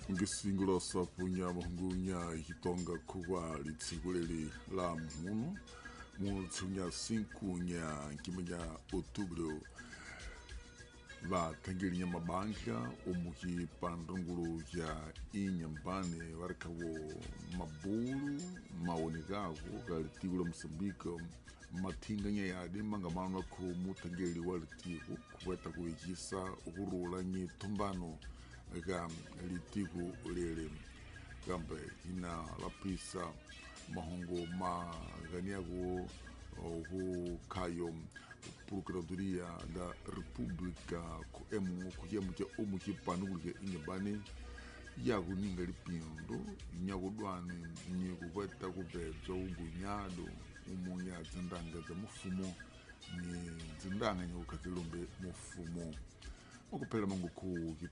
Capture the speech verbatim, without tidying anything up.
ngisingulo sapunya mahungunya hitonga kuwa litsiguleli la munu mutsunya sinkunya kimenya outubro va tangelinya mabanka umuki pandungulu ya inyambane warikawo mabulu maonekago galitigo la Msambiko mathinganya yadi mangamano ko mutangeli walitigo kuweta kuikisa uhurula nyi tumbano ga litigo lele gambe ina lapisa mahongo maganiago o kayo Procuradoria da República ko emu kujemu ke omu ke panugulke inyabane yago ningali pindo nyago dwane nyego kweta kubezo ugunyado umunya zindanga za mufumo ni zindanga nyago katilombe mufumo okupela mangu ku